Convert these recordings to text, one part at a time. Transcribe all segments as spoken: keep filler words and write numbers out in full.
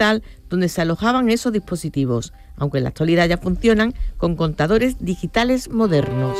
digital donde se alojaban esos dispositivos, aunque en la actualidad ya funcionan con contadores digitales modernos.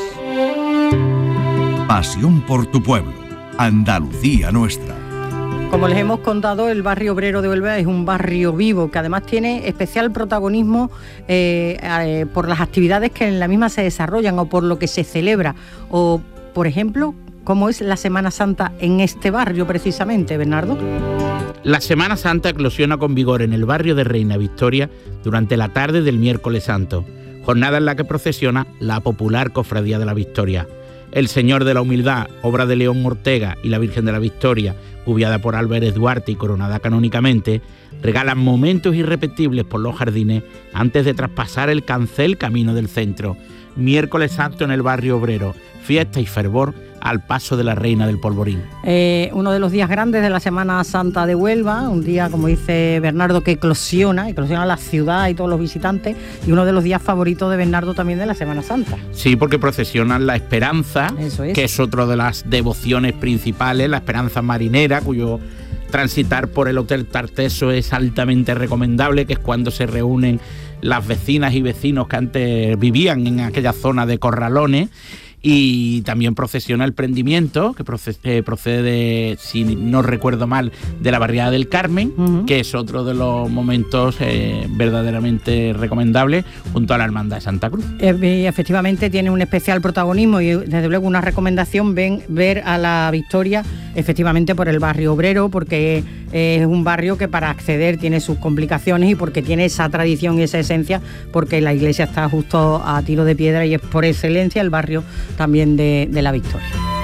Pasión por tu pueblo, Andalucía nuestra. Como les hemos contado, el barrio obrero de Huelva es un barrio vivo que además tiene especial protagonismo eh, eh, por las actividades que en la misma se desarrollan o por lo que se celebra. O, por ejemplo, ¿cómo es la Semana Santa en este barrio precisamente, Bernardo? La Semana Santa eclosiona con vigor en el barrio de Reina Victoria durante la tarde del miércoles santo, jornada en la que procesiona la popular Cofradía de la Victoria. El Señor de la Humildad, obra de León Ortega, y la Virgen de la Victoria, cubiada por Álvarez Duarte y coronada canónicamente, regalan momentos irrepetibles por los jardines antes de traspasar el cancel camino del centro. Miércoles santo en el barrio obrero, fiesta y fervor al paso de la Reina del Polvorín. Eh, uno de los días grandes de la Semana Santa de Huelva, un día, como dice Bernardo, que eclosiona, eclosiona la ciudad y todos los visitantes, y uno de los días favoritos de Bernardo también de la Semana Santa. Sí, porque procesionan la Esperanza, Eso es. que es otra de las devociones principales, la Esperanza marinera, cuyo transitar por el Hotel Tarteso es altamente recomendable, que es cuando se reúnen las vecinas y vecinos que antes vivían en aquella zona de Corralones. Y también procesiona el prendimiento, que procede, eh, procede, si no recuerdo mal, de la barriada del Carmen, uh-huh. que es otro de los momentos eh, verdaderamente recomendables, junto a la Hermandad de Santa Cruz. Eh, efectivamente tiene un especial protagonismo y desde luego una recomendación ven, ver a la Victoria efectivamente por el barrio obrero, porque es un barrio que para acceder tiene sus complicaciones y porque tiene esa tradición y esa esencia, porque la iglesia está justo a tiro de piedra y es por excelencia el barrio también de, de la Victoria.